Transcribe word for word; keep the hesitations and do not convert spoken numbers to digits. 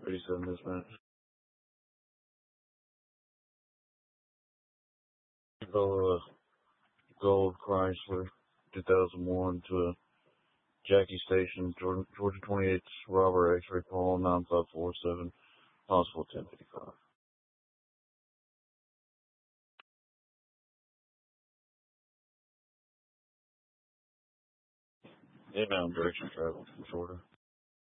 eighty-seven dispatch. Go, uh, Gold Chrysler, two thousand one to uh, Jackie Station, Georgia, Georgia twenty-eight, Robert X-ray call nine five four seven, hospital ten fifty-five. Inbound direction travel from Florida.